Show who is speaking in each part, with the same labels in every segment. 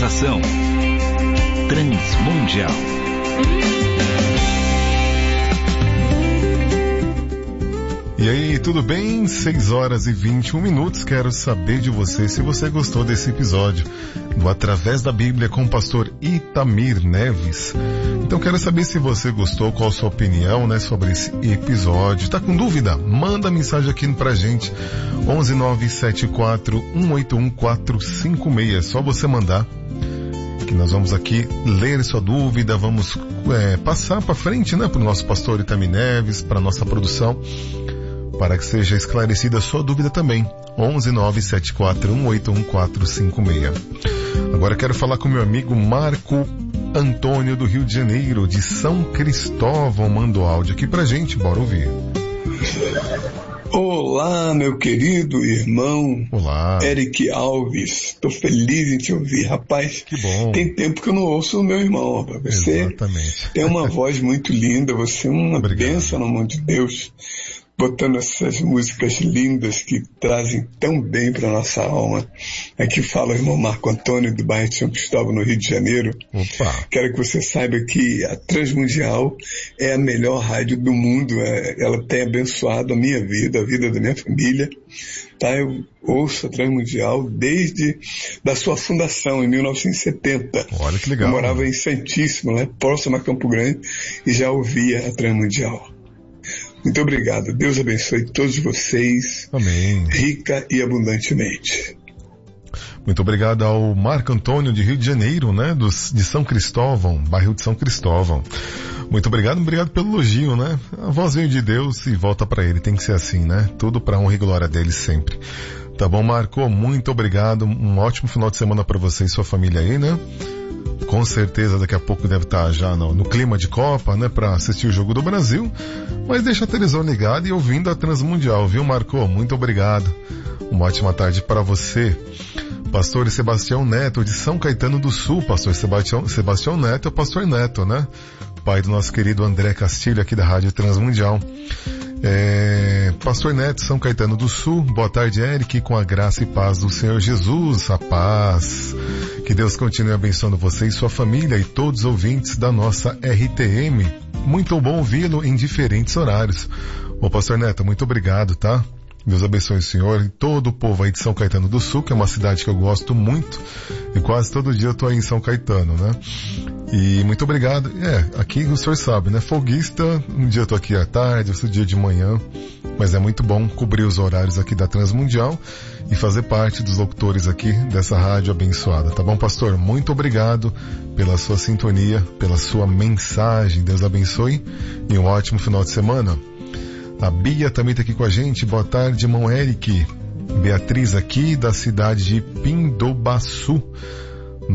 Speaker 1: Estação Transmundial.
Speaker 2: E aí, tudo bem? 6 horas e 21 minutos. Quero saber de você se você gostou desse episódio do Através da Bíblia com o pastor Itamir Neves. Então quero saber se você gostou, qual a sua opinião, né, sobre esse episódio. Tá com dúvida? Manda mensagem aqui pra gente. 11974181456. É só você mandar, que nós vamos aqui ler sua dúvida, vamos passar para frente, né, para o nosso pastor Itamir Neves, para nossa produção, para que seja esclarecida a sua dúvida também. 11974181456. Agora quero falar com meu amigo Marco Antônio do Rio de Janeiro, de São Cristóvão, mandou áudio aqui pra gente, bora ouvir.
Speaker 3: Olá, meu querido irmão.
Speaker 2: Olá.
Speaker 3: Eric Alves, estou feliz em te ouvir, rapaz.
Speaker 2: Que bom.
Speaker 3: Tem tempo que eu não ouço o meu irmão, rapaz. Você
Speaker 2: Exatamente.
Speaker 3: tem uma voz muito linda, você é uma
Speaker 2: Obrigado.
Speaker 3: bênção no mundo de Deus, botando essas músicas lindas que trazem tão bem para nossa alma. Aqui fala o irmão Marco Antônio, do bairro de São Cristóvão, no Rio de Janeiro.
Speaker 2: Opa.
Speaker 3: Quero que você saiba que a Transmundial é a melhor rádio do mundo. Ela tem abençoado a minha vida, a vida da minha família. Tá? Eu ouço a Transmundial desde da sua fundação, em 1970.
Speaker 2: Olha que legal.
Speaker 3: Eu morava em Santíssimo, né, próximo a Campo Grande, e já ouvia a Transmundial. Muito obrigado. Deus abençoe todos vocês.
Speaker 2: Amém.
Speaker 3: Rica e abundantemente.
Speaker 2: Muito obrigado ao Marco Antônio de Rio de Janeiro, né? De São Cristóvão, bairro de São Cristóvão. Muito obrigado pelo elogio, né? A voz veio de Deus e volta para Ele. Tem que ser assim, né? Tudo para honra e glória dele sempre. Tá bom, Marco? Muito obrigado. Um ótimo final de semana para você e sua família aí, né? Com certeza daqui a pouco deve estar já no clima de Copa, né, para assistir o jogo do Brasil, mas deixa a televisão ligada e ouvindo a Transmundial, viu, Marco? Muito obrigado. Uma ótima tarde para você. Pastor Sebastião Neto, de São Caetano do Sul. Pastor Sebastião Neto é o pastor Neto, né? Pai do nosso querido André Castilho, aqui da Rádio Transmundial. Pastor Neto, São Caetano do Sul. Boa tarde, Eric, com a graça e paz do Senhor Jesus, a paz. Que Deus continue abençoando você e sua família e todos os ouvintes da nossa RTM. Muito bom ouvi-lo em diferentes horários. Ô, Pastor Neto, muito obrigado, tá? Deus abençoe o senhor e todo o povo aí de São Caetano do Sul, que é uma cidade que eu gosto muito, e quase todo dia eu tô aí em São Caetano, né? E muito obrigado. Aqui o senhor sabe, né? Folguista, um dia eu tô aqui à tarde, outro dia de manhã, mas é muito bom cobrir os horários aqui da Transmundial e fazer parte dos locutores aqui dessa rádio abençoada, tá bom, pastor? Muito obrigado pela sua sintonia, pela sua mensagem. Deus abençoe e um ótimo final de semana. A Bia também está aqui com a gente. Boa tarde, irmão Eric. Beatriz aqui da cidade de Pindobaçu, do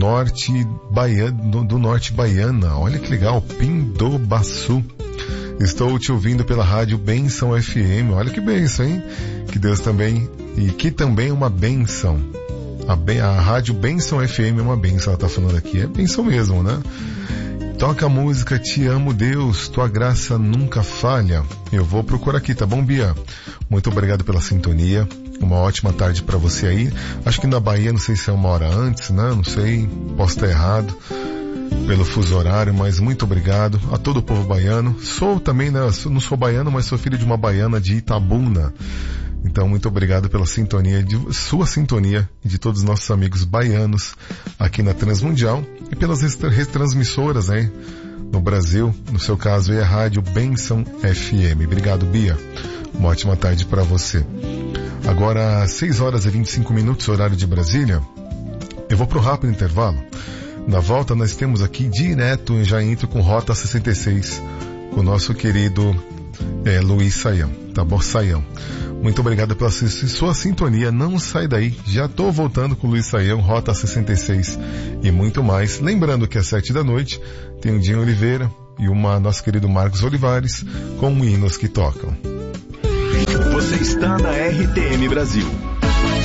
Speaker 2: norte baiana. Olha que legal, Pindobaçu. Estou te ouvindo pela rádio Bênção FM. Olha que bênção, hein? Que Deus também, e que também é uma bênção. A rádio Bênção FM é uma bênção, ela está falando aqui. É bênção mesmo, né? Toca a música Te Amo Deus, Tua Graça Nunca Falha. Eu vou procurar aqui, tá bom, Bia? Muito obrigado pela sintonia. Uma ótima tarde para você aí. Acho que na Bahia, não sei se é uma hora antes, né? Não sei, posso estar errado pelo fuso horário, mas muito obrigado a todo o povo baiano. Sou também, né? Não sou baiano, mas sou filho de uma baiana de Itabuna. Então, muito obrigado pela sintonia, sua sintonia e de todos os nossos amigos baianos aqui na Transmundial e pelas retransmissoras, né, no Brasil, no seu caso, é a Rádio Bênção FM. Obrigado, Bia. Uma ótima tarde para você. Agora, 6 horas e 25 minutos, horário de Brasília. Eu vou pro rápido intervalo. Na volta, nós temos aqui direto, já entro com Rota 66, com o nosso querido Luiz Saião. Tá bom, Saião? Muito obrigado pela sua sintonia. Não sai daí. Já estou voltando com o Luiz Saião, Rota 66 e muito mais. Lembrando que às 7 da noite tem o Dinho Oliveira e nosso querido Marcos Olivares com hinos que tocam.
Speaker 1: Você está na RTM Brasil.